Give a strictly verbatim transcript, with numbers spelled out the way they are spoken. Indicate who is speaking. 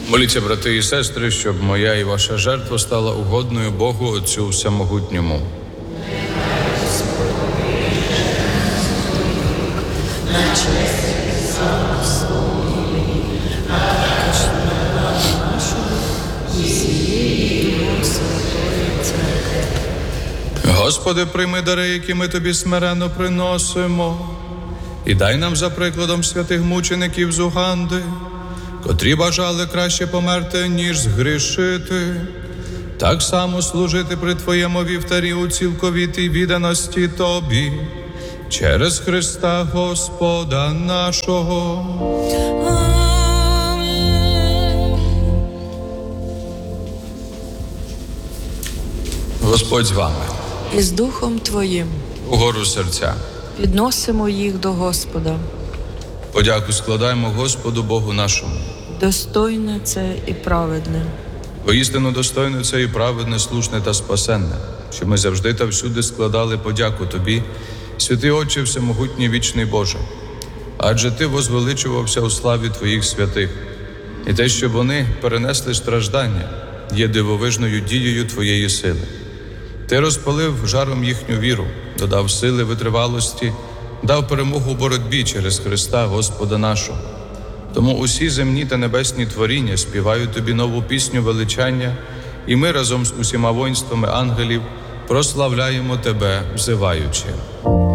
Speaker 1: Моліться, брати і сестри, щоб моя і ваша жертва стала угодною Богу Отцю Всемогутньому. Господи, прийми дари, які ми Тобі смиренно приносимо, і дай нам за прикладом святих мучеників з Уганди, котрі бажали краще померти, ніж згрішити, так само служити при Твоєму вівтарі у цілковітій відданості Тобі, через Христа Господа нашого.
Speaker 2: Амінь.
Speaker 1: Господь з вами.
Speaker 2: І з Духом Твоїм
Speaker 1: Угору серця.
Speaker 2: підносимо їх до Господа.
Speaker 1: Подяку складаємо Господу Богу нашому.
Speaker 2: Достойне це і праведне.
Speaker 1: Воістину достойне це і праведне, слушне та спасенне, що ми завжди та всюди складали подяку Тобі, святий Отче Всемогутній вічний Боже. Адже Ти возвеличувався у славі Твоїх святих, і те, що вони перенесли страждання, є дивовижною дією Твоєї сили. Ти розпалив жаром їхню віру, додав сили витривалості, дав перемогу в боротьбі через Христа Господа нашого. Тому усі земні та небесні творіння співають Тобі нову пісню величання, і ми разом з усіма воїнствами ангелів прославляємо Тебе, взиваючи.